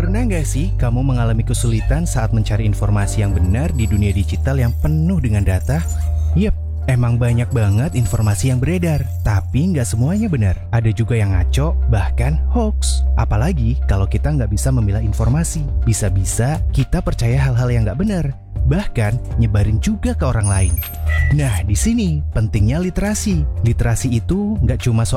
Pernah nggak sih kamu mengalami kesulitan saat mencari informasi yang benar di dunia digital yang penuh dengan data? Yep, emang banyak banget informasi yang beredar, tapi nggak semuanya benar. Ada juga yang ngaco, bahkan hoax. Apalagi kalau kita nggak bisa memilah informasi. Bisa-bisa kita percaya hal-hal yang nggak benar, bahkan nyebarin juga ke orang lain. Nah, di sini pentingnya literasi. Literasi itu nggak cuma soal